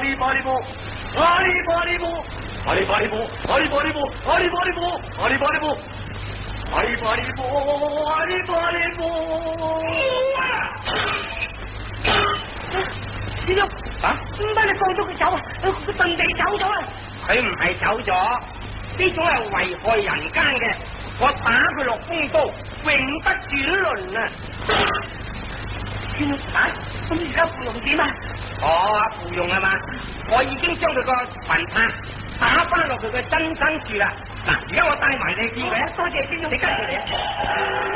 里巴里波，阿里巴里波，阿里巴里波，阿里巴里波，阿里巴里波，阿里巴里波，阿里巴里波，阿里巴里波。 師兄啊，點解你放咗佢走啊？佢遁地走咗啊！佢唔係走咗，呢種係危害人間嘅。我打佢落風刀，永不轉輪啊！師兄啊，咁而家芙蓉點啊？哦，芙蓉係嘛？我已經將佢個魂魄打翻落佢嘅真身處啦。嗱，而家我帶埋你見佢啊！多謝師兄，你跟住嚟啊！